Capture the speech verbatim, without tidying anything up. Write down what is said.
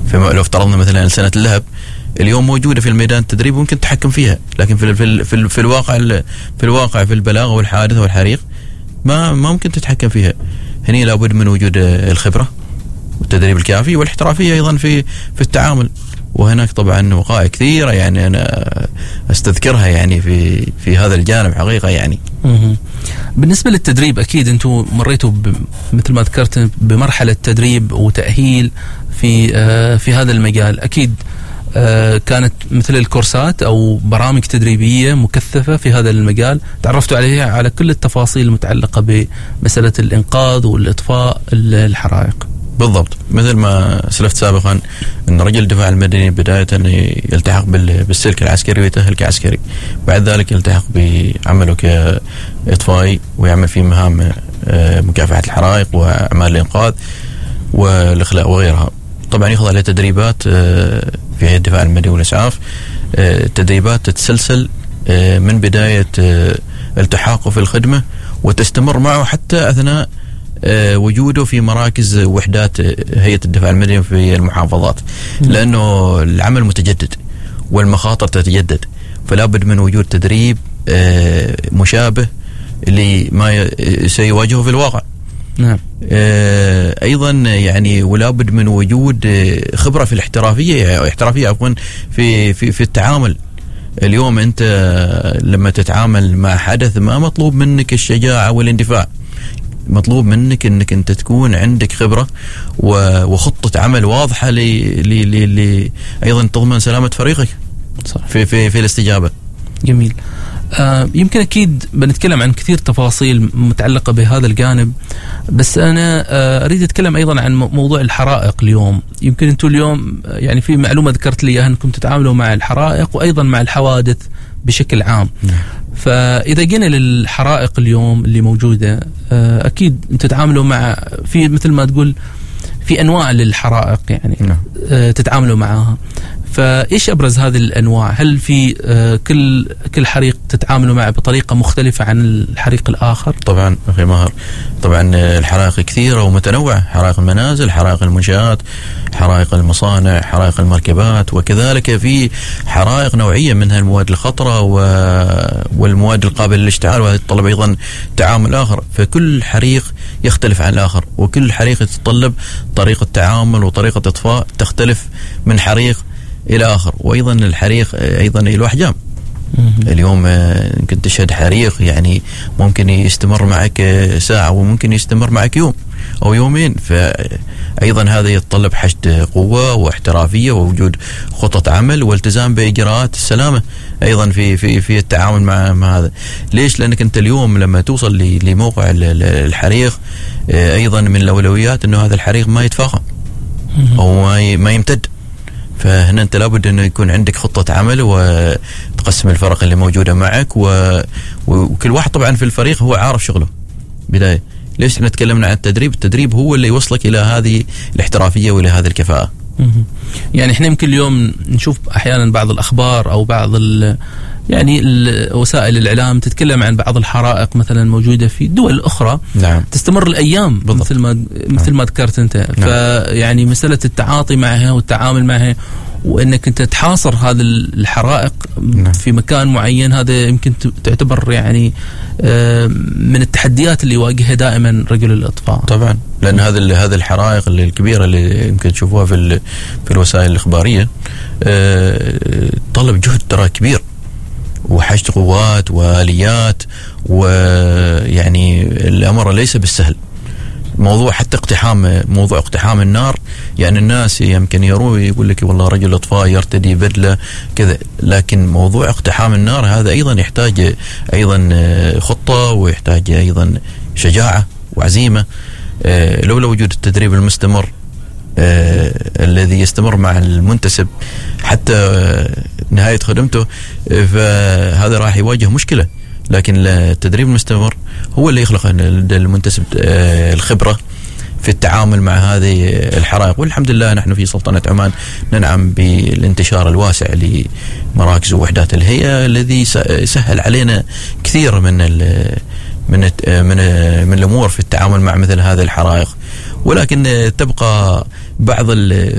فلو افترضنا مثلا سنة اللهب اليوم موجودة في الميدان التدريب ممكن تحكم فيها، لكن في في في, في الواقع في الواقع في البلاغ والحادث والحريق ما ما ممكن تتحكم فيها. هني لابد من وجود الخبرة والتدريب الكافي والاحترافية أيضا في في التعامل. وهناك طبعا وقائع كثيرة يعني أنا أستذكرها يعني في في هذا الجانب حقيقة يعني. بالنسبة للتدريب أكيد أنتم مريتوا مثل ما ذكرت بمرحلة تدريب وتأهيل في آه في هذا المجال، أكيد آه كانت مثل الكورسات أو برامج تدريبية مكثفة في هذا المجال تعرفتوا عليها على كل التفاصيل المتعلقة بمسألة الإنقاذ والإطفاء الحرائق. بالضبط، مثل ما سلفت سابقا أن رجل الدفاع المدني بداية يلتحق بالسلك العسكري ويتأهل كعسكري، بعد ذلك يلتحق بعمله كإطفائي ويعمل في مهام مكافحة الحرائق وأعمال الإنقاذ والإخلاء وغيرها. طبعا يخضع لتدريبات في هيئة الدفاع المدني والإسعاف، تدريبات تتسلسل من بداية التحاقه في الخدمة وتستمر معه حتى أثناء وجوده في مراكز وحدات هيئة الدفاع المدني في المحافظات، لأنه العمل متجدد والمخاطر تتجدد، فلا بد من وجود تدريب مشابه لما سيواجهه في الواقع. نعم. أيضا يعني ولا بد من وجود خبرة في الاحترافية احترافية عفوا في في في التعامل. اليوم أنت لما تتعامل مع حدث ما مطلوب منك الشجاعة والاندفاع، مطلوب منك انك انت تكون عندك خبرة وخطة عمل واضحة ل ل ل ايضا تضمن سلامة فريقك صح. في في في الاستجابة. جميل. آه يمكن اكيد بنتكلم عن كثير تفاصيل متعلقة بهذا الجانب، بس انا آه اريد اتكلم ايضا عن موضوع الحرائق اليوم. يمكن انتم اليوم يعني في معلومة ذكرت لي انكم تتعاملوا مع الحرائق وايضا مع الحوادث بشكل عام. م. فإذا جينا للحرائق اليوم اللي موجودة أكيد تتعاملوا مع في مثل ما تقول في أنواع للحرائق يعني نعم. تتعاملوا معها، فإيش أبرز هذه الأنواع؟ هل في كل كل حريق تتعاملوا معه بطريقة مختلفة عن الحريق الآخر؟ طبعا أخي ماهر، طبعا الحرائق كثيرة ومتنوعة، حرائق المنازل، حرائق المنشآت، حرائق المصانع، حرائق المركبات، وكذلك في حرائق نوعية منها المواد الخطرة والمواد القابلة للاشتعال، وهذا يتطلب أيضا تعامل آخر. فكل حريق يختلف عن الآخر، وكل حريق يتطلب طريقة تعامل وطريقة إطفاء تختلف من حريق إلى آخر. وأيضا الحريق أيضا له أحجام. اليوم يمكن تشهد حريق يعني ممكن يستمر معك ساعة وممكن يستمر معك يوم أو يومين، فأيضا هذا يتطلب حشد قوة واحترافية ووجود خطط عمل والتزام بإجراءات السلامة أيضا في في في التعامل مع مع هذا. ليش؟ لأنك أنت اليوم لما توصل لموقع الحريق أيضا من الأولويات أنه هذا الحريق ما يتفاقم أو ما يمتد، فهنا أنت لابد أنه يكون عندك خطة عمل وتقسم الفرق اللي موجودة معك، و... وكل واحد طبعا في الفريق هو عارف شغله بداية. ليش احنا تكلمنا عن التدريب؟ التدريب هو اللي يوصلك إلى هذه الاحترافية وإلى هذه الكفاءة. يعني احنا يمكن اليوم نشوف أحيانا بعض الأخبار أو بعض ال... يعني وسائل الإعلام تتكلم عن بعض الحرائق مثلا موجودة في دول أخرى نعم. تستمر الأيام بالضبط. مثل ما مثل ما ذكرت أنت نعم. فيعني مسألة التعاطي معها والتعامل معها وأنك أنت تحاصر هذا الحرائق نعم. في مكان معين، هذا يمكن تعتبر يعني من التحديات اللي يواجهها دائما رجل الإطفاء. طبعا، لأن هذا هذا الحرائق اللي الكبيرة اللي يمكن تشوفوها في في الوسائل الإخبارية طلب جهد ترى كبير وحشد قوات وآليات، ويعني الأمر ليس بالسهل. موضوع حتى اقتحام موضوع اقتحام النار، يعني الناس يمكن يروي يقول لك والله رجل اطفاء يرتدي بدله كذا، لكن موضوع اقتحام النار هذا ايضا يحتاج ايضا خطه ويحتاج ايضا شجاعه وعزيمه. لولا وجود التدريب المستمر الذي يستمر مع المنتسب حتى نهاية خدمته، فهذا راح يواجه مشكلة. لكن التدريب المستمر هو اللي يخلق المنتسب الخبرة في التعامل مع هذه الحرائق. والحمد لله نحن في سلطنة عمان ننعم بالانتشار الواسع لمراكز ووحدات الهيئة الذي سهل علينا كثير من من من من الأمور في التعامل مع مثل هذه الحرائق. ولكن تبقى بعض